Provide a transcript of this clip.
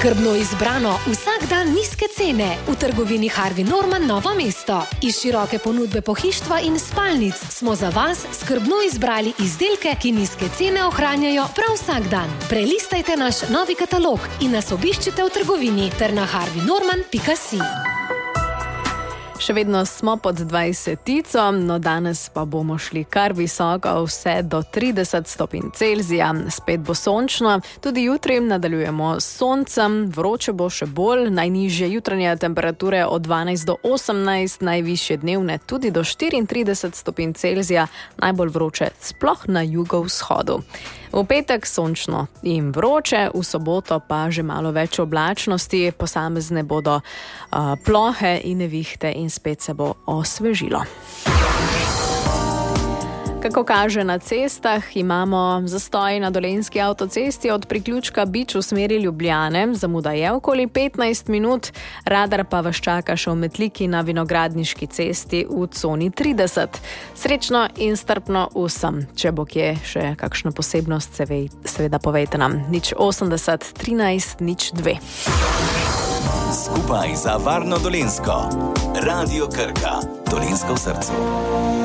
Skrbno izbrano, vsak dan nizke cene v trgovini Harvey Norman Novo mesto. Iz široke ponudbe pohištva in spalnic smo za vas skrbno izbrali izdelke, ki nizke cene ohranjajo prav vsak dan. Prelistajte naš novi katalog in nas obiščite v trgovini ter na harveynorman.si. Še vedno smo pod 20-tico, no danes pa bomo šli kar visoko, vse do 30 stopinj Celzija. Spet bo sončno, tudi jutri nadaljujemo s soncem, vroče bo še bolj, najnižje jutranje temperature od 12 do 18, najvišje dnevne tudi do 34 stopinj Celzija, najbolj vroče sploh na jugovzhodu. V petek sončno in vroče, v soboto pa že malo več oblačnosti, posamezne bodo plohe in nevihte in spet se bo osvežilo. Kako kaže na cestah, imamo zastoj na Dolenjski avtocesti od priključka Bič v smeri Ljubljane, zamuda je okoli 15 minut, radar pa vas čaka še v Metliki na Vinogradniški cesti v coni 30. Srečno in strpno vsem, če bo kje še kakšna posebnost, seveda povejte nam. 080 13 02. Skupaj za varno Dolenjsko. Radio Krka. Dolenjsko v srcu.